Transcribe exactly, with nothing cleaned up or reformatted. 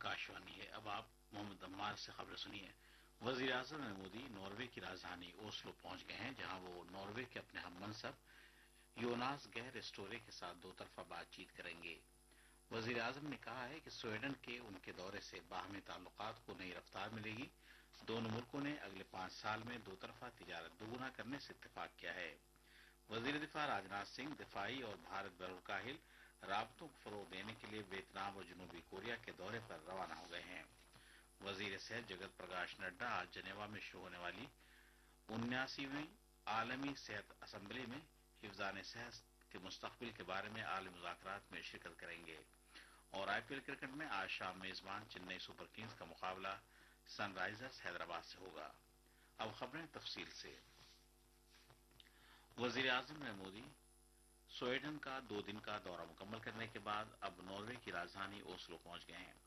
आकाशवाणी है। अब आप मोहम्मद अम्मार से खबरें सुनिए। वजीर आजम नरेंद्र मोदी नॉर्वे की राजधानी ओस्लो पहुंच गए हैं, जहां वो नॉर्वे के अपने हम मनसब योनास गैर स्टोरे के साथ दो तरफा बातचीत करेंगे। वजीर आजम ने कहा है कि स्वीडन के उनके दौरे से बाहमी ताल्लुकात को नई रफ्तार मिलेगी। दोनों मुल्कों ने अगले पांच साल में दो तरफा तिजारत दोगुना करने से इत्तेफाक किया है। वजीर दिफा राजनाथ सिंह दिफाई और भारत बहरुलकाहिल राबतों को फरोग देने के लिए वियतनाम और जनूबी कोरिया के दौरे पर रवाना हो गए हैं। वजीर सेहत जगत प्रकाश नड्डा आज जनेवा में शुरू होने वाली उन्यासीवीं आलमी सेहत असम्बली में हिफजान सेहत के मुस्तकबिल के बारे में आलमी मुज़ाकरात में शिरकत करेंगे। और आईपीएल क्रिकेट में आज शाम मेजबान चेन्नई सुपर किंग्स का मुकाबला सनराइजर्स हैदराबाद से होगा। अब खबरें तफसील से। वजीर आजम नरेंद्र मोदी स्वीडन का दो दिन का दौरा मुकम्मल करने के बाद अब नॉर्वे की राजधानी ओस्लो पहुंच गए हैं।